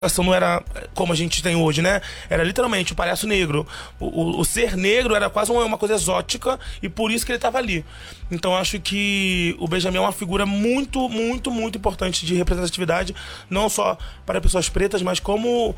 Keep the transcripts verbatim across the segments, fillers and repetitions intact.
não era como a gente tem hoje, né? Era literalmente o palhaço negro. O, o, o ser negro era quase uma, uma coisa exótica e por isso que ele estava ali. Então acho que o Benjamin é uma figura muito, muito, muito importante de representatividade, não só para pessoas pretas, mas como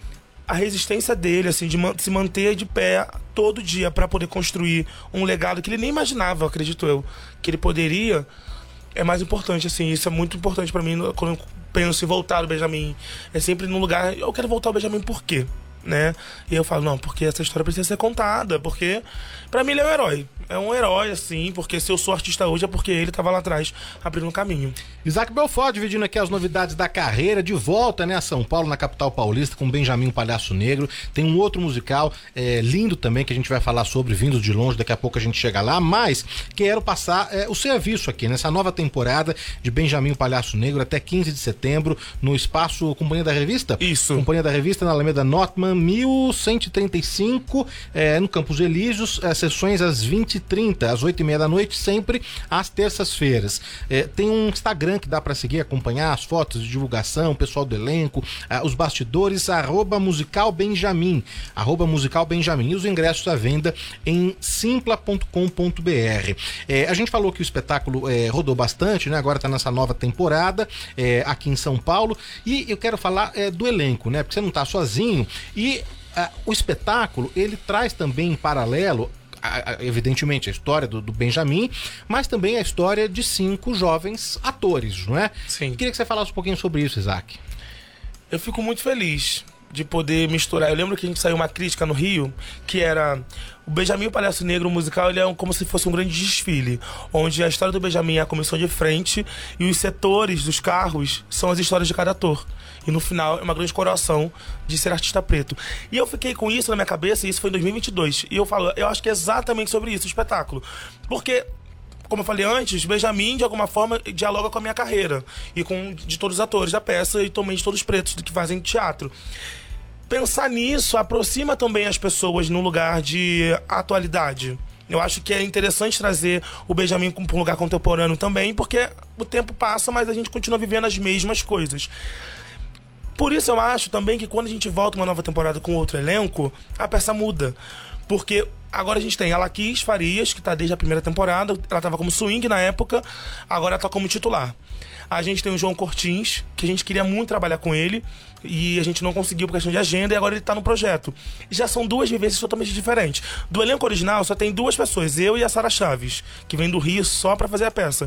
a resistência dele, assim, de man- se manter de pé todo dia para poder construir um legado que ele nem imaginava, acredito eu, que ele poderia. É mais importante, assim, isso é muito importante para mim quando eu penso em voltar ao Benjamin. É sempre num lugar, eu quero voltar ao Benjamin por quê? Né? E eu falo, não, porque essa história precisa ser contada, porque pra mim ele é um herói. É um herói, assim, porque se eu sou artista hoje é porque ele tava lá atrás abrindo um caminho. Isaac Belfort dividindo aqui as novidades da carreira, de volta, né, a São Paulo, na capital paulista, com Benjamin o Palhaço Negro. Tem um outro musical é, lindo também, que a gente vai falar sobre, Vindo de Longe, daqui a pouco a gente chega lá, mas quero passar é, o serviço aqui, nessa nova temporada de Benjamin o Palhaço Negro, até quinze de setembro, no espaço Companhia da Revista? Isso. Companhia da Revista, na Alameda Notman, mil cento e trinta e cinco, é, no Campos Elíseos, é, sessões às vinte e trinta, às oito e meia da noite, sempre às terças-feiras. É, tem um Instagram que dá para seguir, acompanhar as fotos de divulgação, o pessoal do elenco, ah, os bastidores, arroba musical Benjamin, arroba musical Benjamin, e os ingressos à venda em simpla ponto com ponto b r. É, a gente falou que o espetáculo é, rodou bastante, né? Agora tá nessa nova temporada, é, aqui em São Paulo, e eu quero falar é, do elenco, né? Porque você não tá sozinho, e ah, o espetáculo, ele traz também em paralelo, evidentemente, a história do, do Benjamin, mas também a história de cinco jovens atores, não é? Sim. Queria que você falasse um pouquinho sobre isso, Isaac. Eu fico muito feliz de poder misturar. Eu lembro que a gente saiu uma crítica no Rio, que era o Benjamin o Palhaço Negro, o musical, ele é um, como se fosse um grande desfile, onde a história do Benjamin é a comissão de frente e os setores dos carros são as histórias de cada ator. E no final é uma grande coroação de ser artista preto. E eu fiquei com isso na minha cabeça, e isso foi em dois mil e vinte e dois. E eu falo, eu acho que é exatamente sobre isso o espetáculo. Porque, como eu falei antes, Benjamin, de alguma forma, dialoga com a minha carreira. E com de todos os atores da peça e também de todos os pretos que fazem teatro. Pensar nisso aproxima também as pessoas num lugar de atualidade. Eu acho que é interessante trazer o Benjamin para um lugar contemporâneo também, porque o tempo passa, mas a gente continua vivendo as mesmas coisas. Por isso eu acho também que quando a gente volta uma nova temporada com outro elenco, a peça muda. Porque agora a gente tem a Laquis Farias, que está desde a primeira temporada, ela estava como swing na época, agora ela está como titular. A gente tem o João Cortins, que a gente queria muito trabalhar com ele, e a gente não conseguiu por questão de agenda, e agora ele está no projeto. E já são duas vivências totalmente diferentes. Do elenco original só tem duas pessoas, eu e a Sara Chaves, que vem do Rio só para fazer a peça.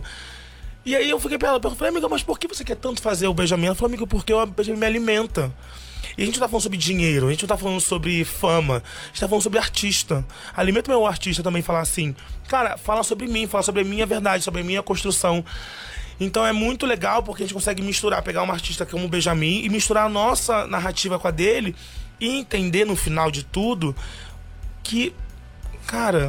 E aí eu fiquei pra ela, eu falei, amiga, mas por que você quer tanto fazer o Benjamin? Ela falou, amiga, porque o Benjamin me alimenta. E a gente não tá falando sobre dinheiro, a gente não tá falando sobre fama, a gente tá falando sobre artista. Alimenta meu artista também falar assim, cara, fala sobre mim, fala sobre a minha verdade, sobre a minha construção. Então é muito legal porque a gente consegue misturar, pegar um artista como o Benjamin e misturar a nossa narrativa com a dele e entender no final de tudo que, cara,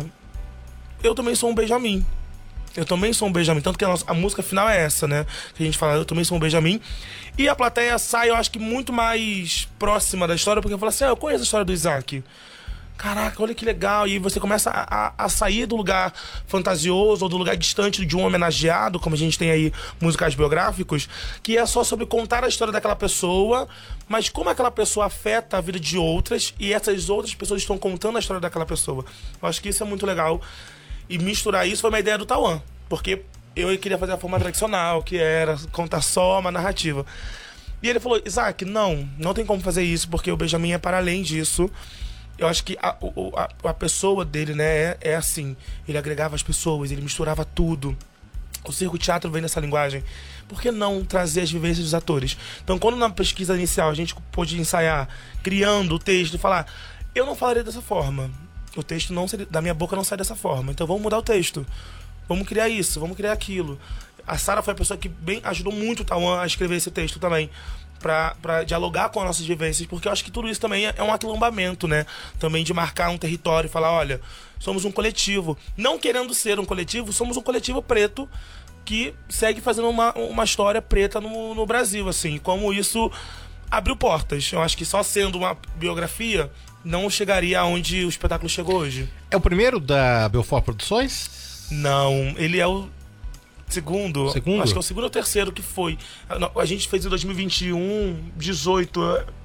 eu também sou um Benjamin. Eu também sou um Benjamin, tanto que a, nossa, a música final é essa, né? Que a gente fala, eu também sou um Benjamin. E a plateia sai, eu acho que muito mais próxima da história, porque eu falo assim, ah, eu conheço a história do Isaac. Caraca, olha que legal. E você começa a, a, a sair do lugar fantasioso ou do lugar distante de um homenageado, como a gente tem aí musicais biográficos, que é só sobre contar a história daquela pessoa, mas como aquela pessoa afeta a vida de outras e essas outras pessoas estão contando a história daquela pessoa. Eu acho que isso é muito legal. E misturar isso foi uma ideia do Tauan, porque eu queria fazer a forma tradicional, que era contar só uma narrativa. E ele falou, Isaac, não, não tem como fazer isso, porque o Benjamin é para além disso. Eu acho que a, a, a pessoa dele, né, é, é assim, ele agregava as pessoas, ele misturava tudo. O circo teatro vem nessa linguagem. Por que não trazer as vivências dos atores? Então, quando na pesquisa inicial a gente pôde ensaiar, criando o texto e falar, eu não falaria dessa forma. O texto não seria, da minha boca não sai dessa forma. Então vamos mudar o texto. Vamos criar isso, vamos criar aquilo. A Sara foi a pessoa que bem ajudou muito o Tauan a escrever esse texto também. Pra, pra dialogar com as nossas vivências. Porque eu acho que tudo isso também é um aquilombamento, né? Também de marcar um território e falar, olha, somos um coletivo. Não querendo ser um coletivo, somos um coletivo preto que segue fazendo uma, uma história preta no, no Brasil, assim. Como isso abriu portas. Eu acho que só sendo uma biografia não chegaria aonde o espetáculo chegou hoje. É o primeiro da Belfort Produções? Não, ele é o Segundo? Segundo? Acho que é o segundo ou terceiro que foi. A, a gente fez em dois mil e vinte e um, dezoito.